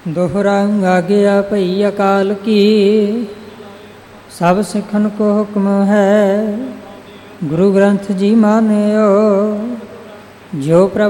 दोहरा आज्ञा पई अकाल की, सब सिखन को हुक्म है। गुरु ग्रंथ जी मान्यो, जो प्रभु